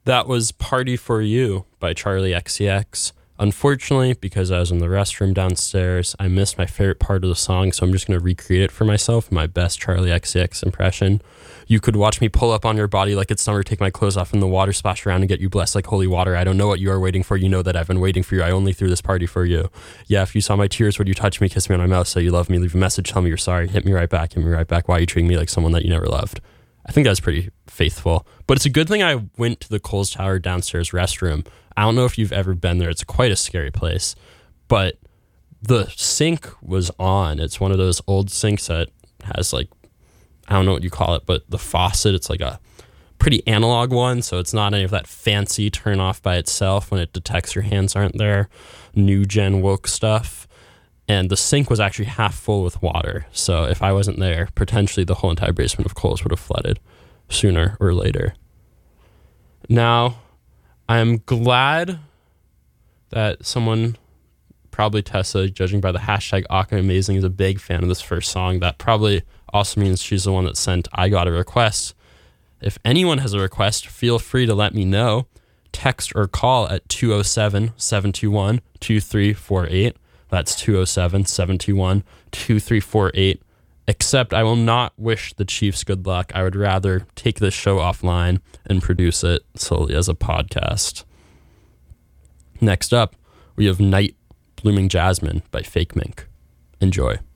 That was Party for You by Charlie XCX. Unfortunately, because I was in the restroom downstairs, I missed my favorite part of the song, so I'm just going to recreate it for myself, my best Charlie XCX impression. You could watch me pull up on your body like it's summer, take my clothes off, and the water splash around and get you blessed like holy water. I don't know what you are waiting for. You know that I've been waiting for you. I only threw this party for you. Yeah, if you saw my tears, would you touch me, kiss me on my mouth, say you love me, leave a message, tell me you're sorry, hit me right back, why are you treating me like someone that you never loved? I think that's pretty faithful. But it's a good thing I went to the Coles Tower downstairs restroom. I don't know if you've ever been there. It's quite a scary place. But the sink was on. It's one of those old sinks that has like, I don't know what you call it, but the faucet, it's like a pretty analog one. So it's not any of that fancy turn off by itself when it detects your hands aren't there. New gen woke stuff. And the sink was actually half full with water. So if I wasn't there, potentially the whole entire basement of Kohl's would have flooded sooner or later. Now, I'm glad that someone, probably Tessa, judging by the hashtag #AkaAmazing, is a big fan of this first song. That probably also means she's the one that sent I Got a Request. If anyone has a request, feel free to let me know. Text or call at 207-721-2348. That's 207-721-2348. Except I will not wish the Chiefs good luck. I would rather take this show offline and produce it solely as a podcast. Next up, we have Night Blooming Jasmine by Fake Mink. Enjoy.